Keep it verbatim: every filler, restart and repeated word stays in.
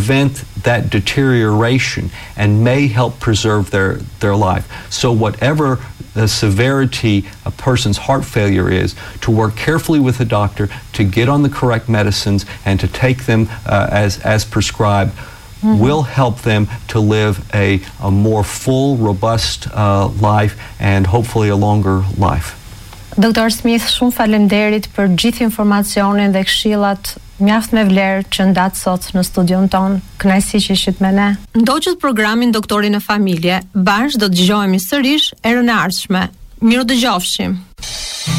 prevent that deterioration and may help preserve their, their life. So whatever the severity a person's heart failure is, to work carefully with the doctor to get on the correct medicines and to take them uh, as, as prescribed mm-hmm. will help them to live a, a more full, robust uh, life and hopefully a longer life. Doktor Smith, shumë faleminderit për gjithë informacionin dhe këshillat mjaft me vlerë që ndat sot në studion ton. Kënaqësi që ishit me ne. Ndoqët programin Doktori në Familje, bashkë do të dëgjohemi sërish erën e ardhshme. Miru dëgjofshim.